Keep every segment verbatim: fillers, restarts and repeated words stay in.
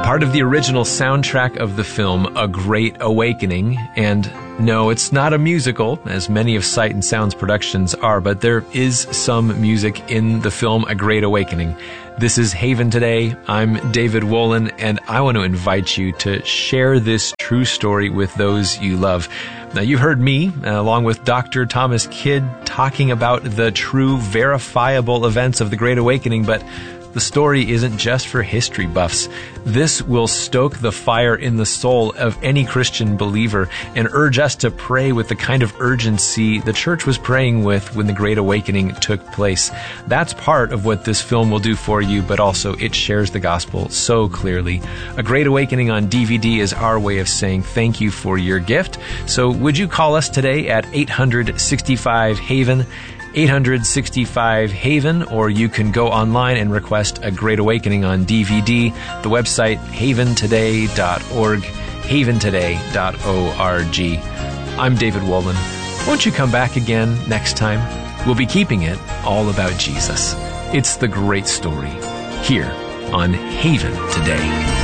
part of the original soundtrack of the film A Great Awakening. And no, it's not a musical, as many of Sight and Sound's productions are, but there is some music in the film A Great Awakening. This is Haven Today. I'm David Wolin, and I want to invite you to share this true story with those you love. Now, you've heard me, uh, along with Doctor Thomas Kidd, talking about the true, verifiable events of the Great Awakening, but the story isn't just for history buffs. This will stoke the fire in the soul of any Christian believer and urge us to pray with the kind of urgency the church was praying with when the Great Awakening took place. That's part of what this film will do for you, but also it shares the gospel so clearly. A Great Awakening on D V D is our way of saying thank you for your gift. So would you call us today at eight hundred sixty-five Haven? eight hundred sixty-five Haven, or you can go online and request A Great Awakening on D V D. The website, haven today dot org, haven today dot org. I'm David Wolin. Won't you come back again next time? We'll be keeping it all about Jesus. It's the great story here on Haven Today.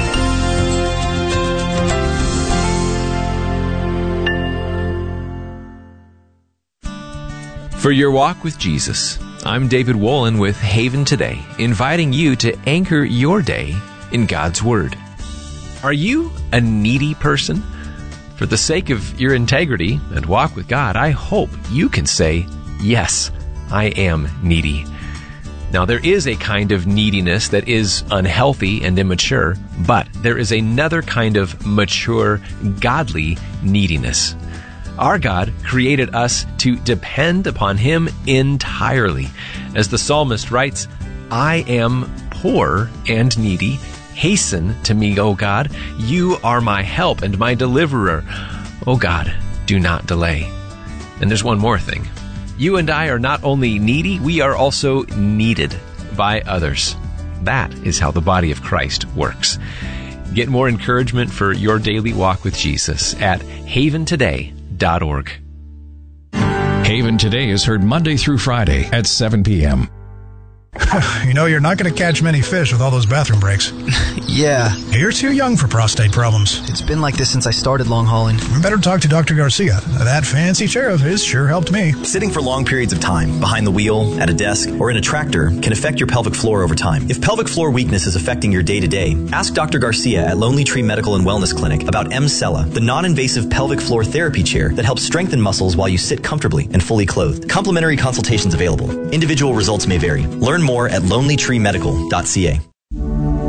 For your walk with Jesus, I'm David Wolin with Haven Today, inviting you to anchor your day in God's Word. Are you a needy person? For the sake of your integrity and walk with God, I hope you can say, yes, I am needy. Now, there is a kind of neediness that is unhealthy and immature, but there is another kind of mature, godly neediness. Our God created us to depend upon Him entirely. As the psalmist writes, I am poor and needy. Hasten to me, O God. You are my help and my deliverer. O God, do not delay. And there's one more thing. You and I are not only needy, we are also needed by others. That is how the body of Christ works. Get more encouragement for your daily walk with Jesus at haven today dot org. Haven Today is heard Monday through Friday at seven p.m. You know, you're not going to catch many fish with all those bathroom breaks. Yeah. You're too young for prostate problems. It's been like this since I started long hauling. You better talk to Doctor Garcia. That fancy chair of his sure helped me. Sitting for long periods of time, behind the wheel, at a desk, or in a tractor, can affect your pelvic floor over time. If pelvic floor weakness is affecting your day-to-day, ask Doctor Garcia at Lonely Tree Medical and Wellness Clinic about M-Cella, the non-invasive pelvic floor therapy chair that helps strengthen muscles while you sit comfortably and fully clothed. Complimentary consultations available. Individual results may vary. Learn more at lonely tree medical dot c a.